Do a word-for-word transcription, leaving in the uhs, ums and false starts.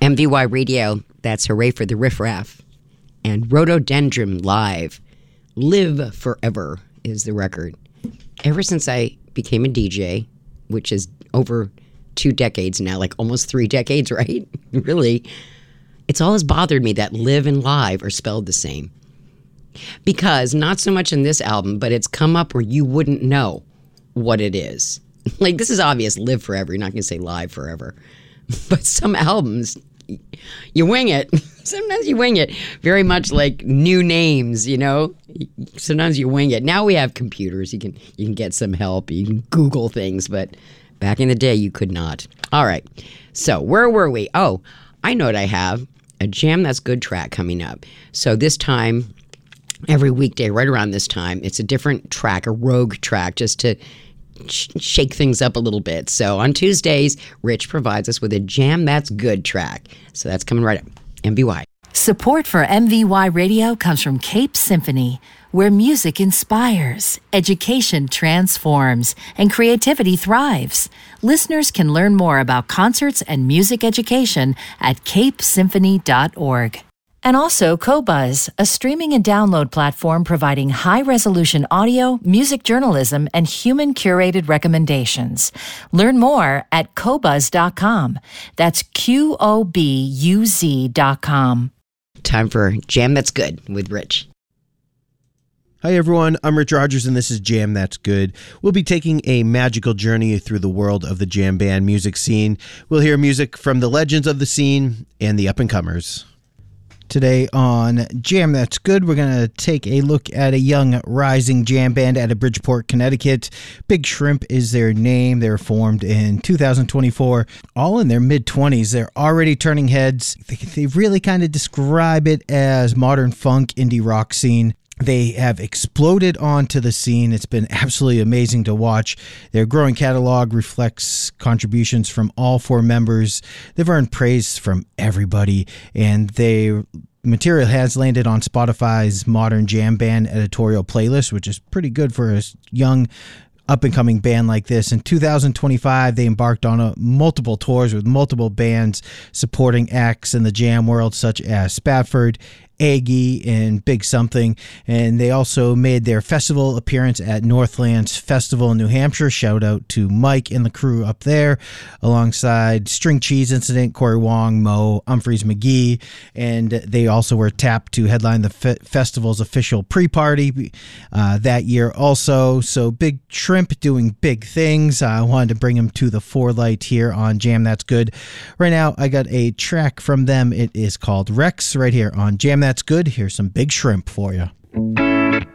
M V Y Radio, that's Hooray for the Riff Raff. And Rhododendron Live, Live Forever is the record. Ever since I became a D J, which is over two decades now, like almost three decades, right? Really, it's always bothered me that live and live are spelled the same. Because, not so much in this album, but it's come up where you wouldn't know what it is. Like, this is obvious, live forever. You're not going to say live forever. But some albums, you wing it. Sometimes you wing it. Very much like new names, you know? Sometimes you wing it. Now we have computers. You can you can get some help. You can Google things. But back in the day, you could not. All right. So, where were we? Oh, I know what I have. A Jam That's Good track coming up. So, this time, every weekday, right around this time, it's a different track, a rogue track, just to sh- shake things up a little bit. So on Tuesdays, Rich provides us with a Jam That's Good track. So that's coming right up. M V Y. Support for M V Y Radio comes from Cape Symphony, where music inspires, education transforms, and creativity thrives. Listeners can learn more about concerts and music education at cape symphony dot org. And also Qobuz, a streaming and download platform providing high-resolution audio, music journalism, and human-curated recommendations. Learn more at qobuz dot com. That's Q O B U Z dot com. Time for Jam That's Good with Rich. Hi everyone, I'm Rich Rogers and this is Jam That's Good. We'll be taking a magical journey through the world of the jam band music scene. We'll hear music from the legends of the scene and the up-and-comers. Today on Jam That's Good, we're going to take a look at a young rising jam band out of Bridgeport, Connecticut. Big Shrimp is their name. They were formed in two thousand twenty-four, all in their mid-twenties. They're already turning heads. They, they really kind of describe it as modern funk indie rock scene. They have exploded onto the scene. It's been absolutely amazing to watch. Their growing catalog reflects contributions from all four members. They've earned praise from everybody, and their material has landed on Spotify's Modern Jam Band editorial playlist, which is pretty good for a young up-and-coming band like this. In two thousand twenty-five, they embarked on a, multiple tours with multiple bands supporting acts in the jam world, such as Spafford, Aggie, and Big Something, and they also made their festival appearance at Northlands Festival in New Hampshire. Shout out to Mike and the crew up there, alongside String Cheese Incident, Corey Wong, Mo, Humphreys McGee, and they also were tapped to headline the fe- festival's official pre-party uh, that year also. So Big Shrimp doing big things. I wanted to bring them to the forelight here on Jam That's Good. Right now, I got a track from them. It is called Rex right here on Jam That's Good. Here's some Big Shrimp for you.